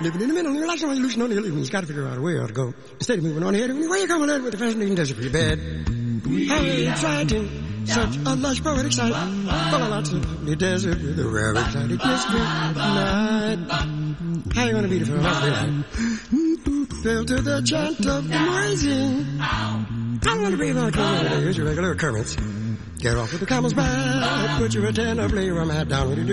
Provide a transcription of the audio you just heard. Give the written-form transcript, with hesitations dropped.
living in the middle, you're like somebody losing on the hill, you've got to figure out where you ought to go. Instead of moving on ahead, where you coming with the fascinating desert pretty bad. How exciting, such a lush poetic sight, full of lots of the desert with a rare exciting mystery night. How you gonna beat it for a lovely light? Fell to the chant of the rising. I want to breathe on the here's your regular occurrence. Get off with the camel's back, put your antenna, play your mat down with